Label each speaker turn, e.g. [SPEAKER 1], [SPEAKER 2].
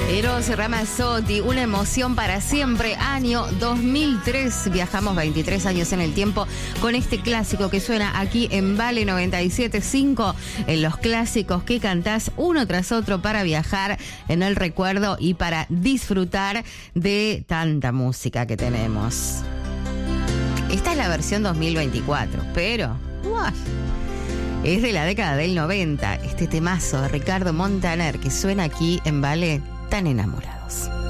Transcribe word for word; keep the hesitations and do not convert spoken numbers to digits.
[SPEAKER 1] Eros Ramazzotti, una emoción para siempre, año dos mil tres. Viajamos veintitrés años en el tiempo con este clásico que suena aquí en Vale noventa y siete punto cinco, en los clásicos que cantás uno tras otro para viajar en el recuerdo y para disfrutar de tanta música que tenemos. Esta es la versión dos mil veinticuatro, pero ¡uah! Es de la década del noventa, este temazo de Ricardo Montaner que suena aquí en Vale, Tan Enamorados.